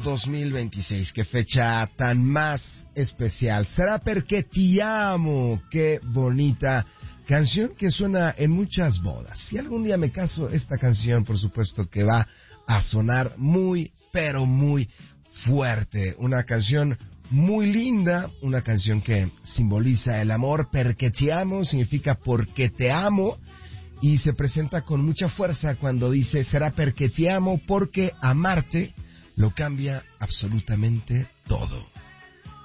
2026, qué fecha tan más especial. Será porque te amo, qué bonita canción que suena en muchas bodas. Si algún día me caso, esta canción por supuesto que va a sonar muy, pero muy fuerte. Una canción muy linda, una canción que simboliza el amor. Perché ti amo significa porque te amo, y se presenta con mucha fuerza cuando dice será perché ti amo, porque amarte lo cambia absolutamente todo.